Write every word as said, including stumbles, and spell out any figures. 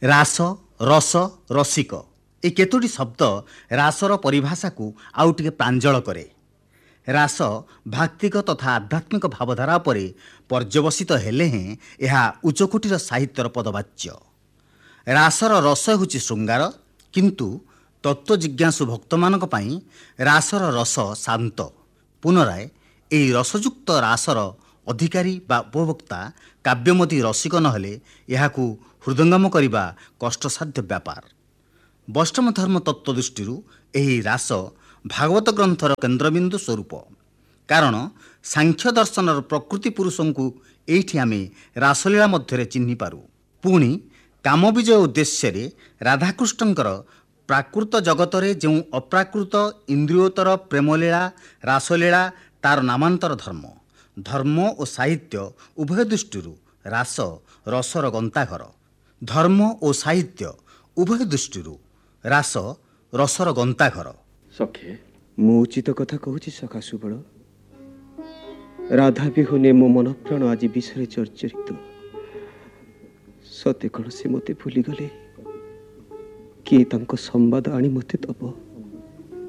ରାସ, ରସ, ରସିକ ଏ କେତୋଟି ଶବ୍ଦ ରାସର ପରିଭାଷାକୁ ଆଉ ଟିକେ ପ୍ରାଞ୍ଜଳ କରେ। ରାସ ଭାକ୍ତିକ ତଥା ଆଧ୍ୟାତ୍ମିକ ଭାବଧାରା ଉପରେ ପର୍ଯ୍ୟବସିତ ହେଲେ ହେଁ ଏହା ଉଚ୍ଚକୋଟୀର ସାହିତ୍ୟର ପଦବାଚ୍ୟ। ରାସର ରସ ହେଉଛି ଶୃଙ୍ଗାର, କିନ୍ତୁ ତତ୍ତ୍ୱ ଜିଜ୍ଞାସୁ ଭକ୍ତମାନଙ୍କ ପାଇଁ ରାସର ରସ ଶାନ୍ତ। ପୁନରାୟ ଏହି ରସଯୁକ୍ତ ରାସର ଅଧିକାରୀ ବା ଉପଭୋକ୍ତା କାବ୍ୟମତୀ ରସିକ ନହେଲେ ଏହାକୁ ହୃଦୟଙ୍ଗମ କରିବା କଷ୍ଟସାଧ୍ୟ ବ୍ୟାପାର। ବୈଷ୍ଣବ ଧର୍ମ ତତ୍ତ୍ୱ ଦୃଷ୍ଟିରୁ ଏହି ରାସ ଭାଗବତ ଗ୍ରନ୍ଥର କେନ୍ଦ୍ରବିନ୍ଦୁ ସ୍ୱରୂପ। କାରଣ ସାଂଖ୍ୟ ଦର୍ଶନର ପ୍ରକୃତି ପୁରୁଷଙ୍କୁ ଏଇଠି ଆମେ ରାସଲୀଳା ମଧ୍ୟରେ ଚିହ୍ନିପାରୁ। ପୁଣି କାମବିଜୟ ଉଦ୍ଦେଶ୍ୟରେ ରାଧାକୃଷ୍ଣଙ୍କର ପ୍ରାକୃତ ଜଗତରେ ଯେଉଁ ଅପ୍ରାକୃତ ଇନ୍ଦ୍ରିୟୋତ୍ତର ପ୍ରେମଲୀଳା ରାସଲୀଳା ତାର ନାମାନ୍ତର ଧର୍ମ। ଧର୍ମ ଓ ସାହିତ୍ୟ ଉଭୟ ଦୃଷ୍ଟିରୁ ରାସ ରସର ଗନ୍ତାଘର। ଧର୍ମ ଓ ସାହିତ୍ୟ ଉଭୟ ଦୃଷ୍ଟିରୁ ରାସ ରସର ଗନ୍ତାଘର। ସଖେ, ମୁଁ ଉଚିତ କଥା କହୁଛି ସଖା ସୁବଳ। ରାଧା ବିହୁନେ ମୋ ମନ ପ୍ରାଣ ଆଜି ବିଷୟରେ ଜର୍ଜରିତ। ସତେ କ'ଣ ସେ ମୋତେ ଭୁଲିଗଲେ? କିଏ ତାଙ୍କ ସମ୍ବାଦ ଆଣି ମୋତେ ଦବ?